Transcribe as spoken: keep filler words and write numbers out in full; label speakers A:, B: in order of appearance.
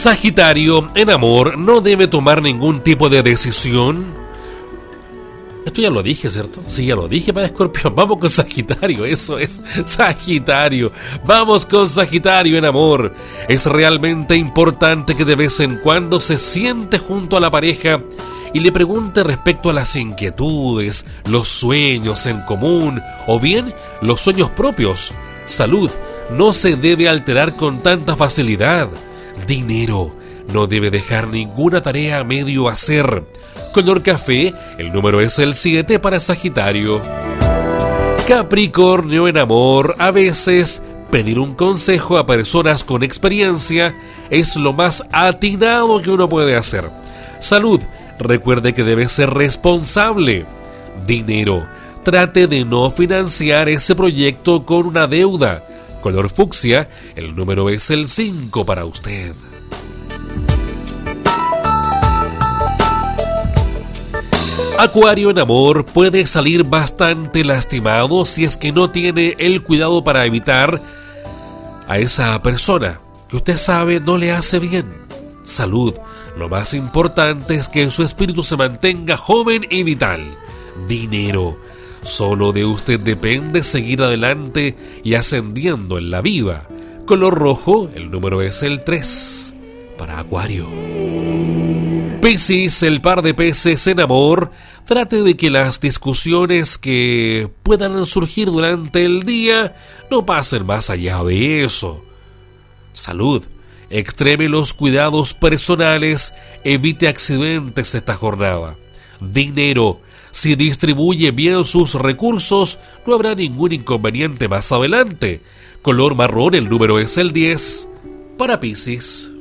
A: Sagitario, en amor, no debe tomar ningún tipo de decisión. Esto ya lo dije, ¿cierto? Sí, ya lo dije para Escorpión. Vamos con Sagitario, eso es Sagitario. Vamos con Sagitario en amor. Es realmente importante que de vez en cuando se siente junto a la pareja y le pregunte respecto a las inquietudes, los sueños en común o bien los sueños propios. Salud, no se debe alterar con tanta facilidad. Dinero, no debe dejar ninguna tarea a medio hacer. Color café, el número es el siete para Sagitario. Capricornio en amor, a veces pedir un consejo a personas con experiencia es lo más atinado que uno puede hacer. Salud, recuerde que debe ser responsable. Dinero, trate de no financiar ese proyecto con una deuda. Color fucsia, el número es el cinco para usted. Acuario en amor, puede salir bastante lastimado si es que no tiene el cuidado para evitar a esa persona que usted sabe no le hace bien. Salud, lo más importante es que su espíritu se mantenga joven y vital. Dinero, solo de usted depende seguir adelante y ascendiendo en la vida. Color rojo, el número es el tres para Acuario. Piscis, el par de peces en amor, trate de que las discusiones que puedan surgir durante el día no pasen más allá de eso. Salud, extreme los cuidados personales, evite accidentes esta jornada. Dinero, si distribuye bien sus recursos, no habrá ningún inconveniente más adelante. Color marrón, el número es el diez para Piscis.